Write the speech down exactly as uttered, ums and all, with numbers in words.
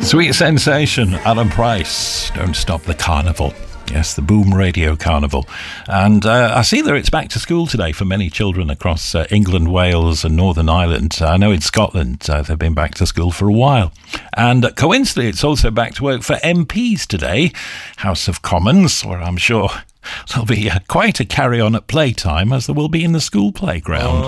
Sweet Sensation, Alan Price, Don't Stop the Carnival. Yes, the Boom Radio Carnival. And uh, I see that it's back to school today for many children across uh, England, Wales and Northern Ireland. I know in Scotland uh, they've been back to school for a while. And uh, coincidentally, it's also back to work for M Ps today. House of Commons, where I'm sure there'll be uh, quite a carry-on at playtime, as there will be in the school playground.